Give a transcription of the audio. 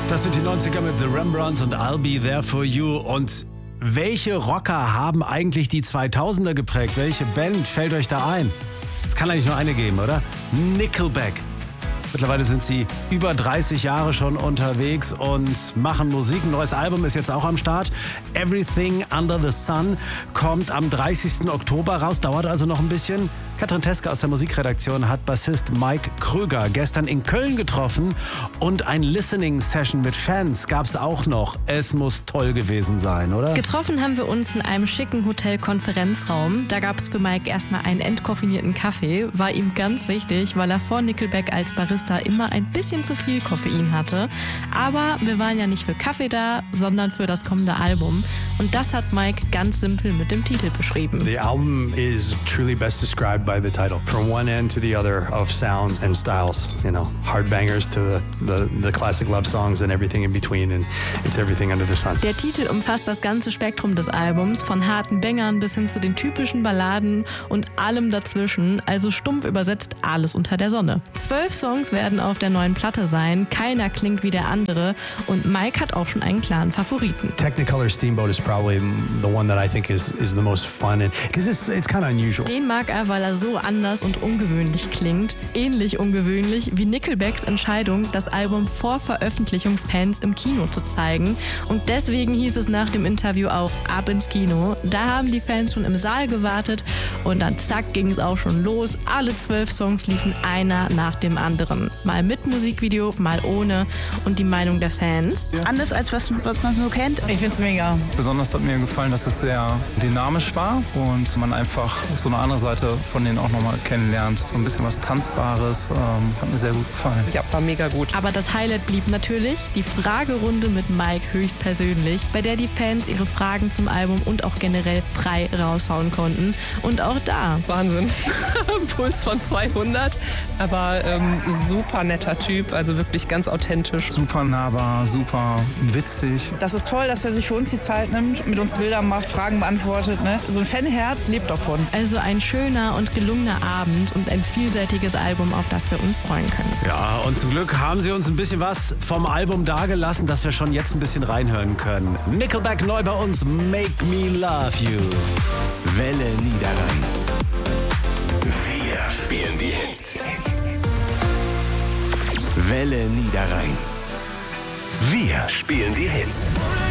Das sind die 90er mit The Rembrandts und I'll Be There For You. Und welche Rocker haben eigentlich die 2000er geprägt? Welche Band fällt euch da ein? Es kann eigentlich nur eine geben, oder? Nickelback. Mittlerweile sind sie über 30 Jahre schon unterwegs und machen Musik. Ein neues Album ist jetzt auch am Start. Everything Under the Sun kommt am 30. Oktober raus. Dauert also noch ein bisschen. Katrin Teske aus der Musikredaktion hat Bassist Mike Krüger gestern in Köln getroffen. Und ein Listening-Session mit Fans gab es auch noch. Es muss toll gewesen sein, oder? Getroffen haben wir uns in einem schicken Hotel-Konferenzraum. Da gab es für Mike erstmal einen entkoffinierten Kaffee. War ihm ganz wichtig, weil er vor Nickelback als Barista immer ein bisschen zu viel Koffein hatte. Aber wir waren ja nicht für Kaffee da, sondern für das kommende Album. Und das hat Mike ganz simpel mit dem Titel beschrieben. The album is truly best described by the title. From one end to the other of sounds and styles. You know, hard bangers to the classic love songs and everything in between. And it's everything under the sun. Der Titel umfasst das ganze Spektrum des Albums, von harten Bangern bis hin zu den typischen Balladen und allem dazwischen. Also stumpf übersetzt alles unter der Sonne. 12 Songs werden auf der neuen Platte sein. Keiner klingt wie der andere. Und Mike hat auch schon einen klaren Favoriten. Technicolor Steamboat is probably the one that I think is the most fun, because it's kind of unusual. Den mag er, weil er so anders und ungewöhnlich klingt. Ähnlich ungewöhnlich wie Nickelbacks Entscheidung, das Album vor Veröffentlichung Fans im Kino zu zeigen. Und deswegen hieß es nach dem Interview auch ab ins Kino. Da haben die Fans schon im Saal gewartet und dann zack ging es auch schon los. Alle 12 Songs liefen einer nach dem anderen. Mal mit Musikvideo, mal ohne. Und die Meinung der Fans? Anders als was man so kennt. Ich find's mega. Besonders hat mir gefallen, dass es sehr dynamisch war und man einfach so eine andere Seite von denen auch nochmal kennenlernt. So ein bisschen was Tanzbares, hat mir sehr gut gefallen. Ja, war mega gut. Aber das Highlight blieb natürlich die Fragerunde mit Mike höchstpersönlich, bei der die Fans ihre Fragen zum Album und auch generell frei raushauen konnten. Und auch da. Wahnsinn. Puls von 200, aber super netter Typ, also wirklich ganz authentisch. Super nahbar, super witzig. Das ist toll, dass er sich für uns die Zeit nimmt, mit uns Bilder macht, Fragen beantwortet. Ne? So ein Fanherz lebt davon. Also ein schöner und gelungener Abend und ein vielseitiges Album, auf das wir uns freuen können. Ja, und zum Glück haben sie uns ein bisschen was vom Album dagelassen, dass wir schon jetzt ein bisschen reinhören können. Nickelback neu bei uns, Make Me Love You. Welle Niederrhein. Wir spielen die Hits. Welle Niederrhein. Wir spielen die Hits.